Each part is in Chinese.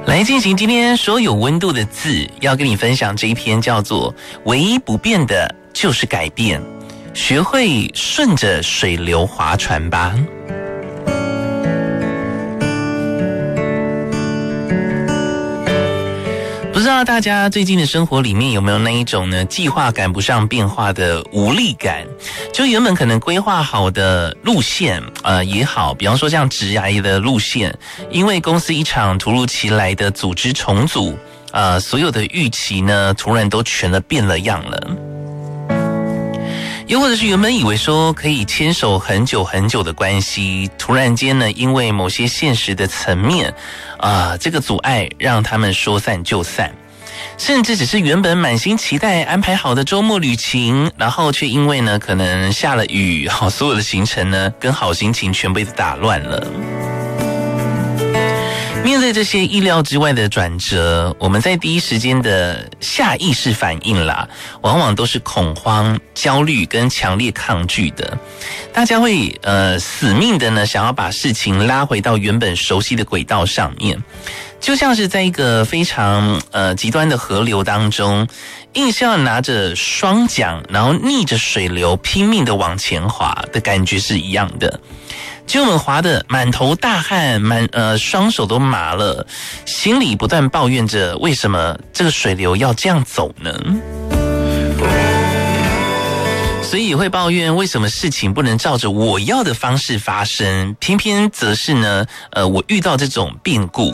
来进行今天说有温度的字，要跟你分享这一篇叫做唯一不变的就是改变，学会顺着水流划船吧。不知道大家最近的生活里面有没有那一种呢，计划赶不上变化的无力感？就原本可能规划好的路线也好，比方说像职涯的路线，因为公司一场突如其来的组织重组，所有的预期呢突然都全了变了样了。又或者是原本以为说可以牵手很久很久的关系，突然间呢，因为某些现实的层面，这个阻碍让他们说散就散，甚至只是原本满心期待安排好的周末旅行，然后却因为呢可能下了雨，所有的行程呢跟好心情全被打乱了。面对这些意料之外的转折，我们在第一时间的下意识反应啦，往往都是恐慌、焦虑跟强烈抗拒的。大家会死命的呢想要把事情拉回到原本熟悉的轨道上面，就像是在一个非常极端的河流当中，硬是要拿着双桨，然后逆着水流拼命的往前滑的感觉是一样的。结果我们滑得满头大汗，双手都麻了，心里不断抱怨着为什么这个水流要这样走呢？所以也会抱怨为什么事情不能照着我要的方式发生，偏偏则是呢我遇到这种变故。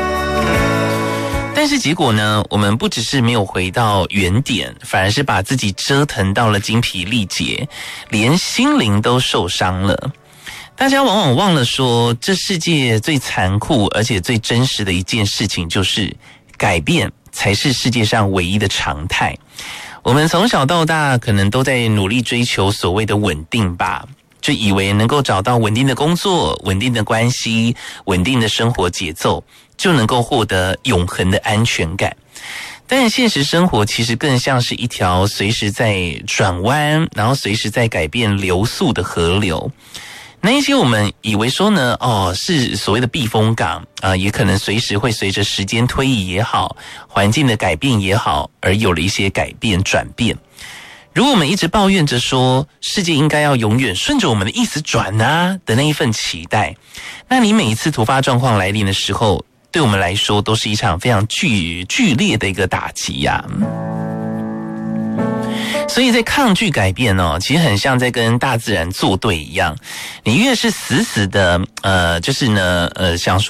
但是结果呢，我们不只是没有回到原点，反而是把自己折腾到了精疲力竭，连心灵都受伤了。大家往往忘了说，这世界最残酷而且最真实的一件事情就是改变才是世界上唯一的常态。我们从小到大可能都在努力追求所谓的稳定吧，就以为能够找到稳定的工作、稳定的关系、稳定的生活节奏，就能够获得永恒的安全感。但现实生活其实更像是一条随时在转弯，然后随时在改变流速的河流。那一些我们以为说呢，是所谓的避风港，也可能随时会随着时间推移也好，环境的改变也好，而有了一些改变转变。如果我们一直抱怨着说世界应该要永远顺着我们的意思转啊的那一份期待，那你每一次突发状况来临的时候，对我们来说都是一场非常剧烈的一个打击呀。所以在抗拒改变其实很像在跟大自然作对一样，你越是死死的就是呢想说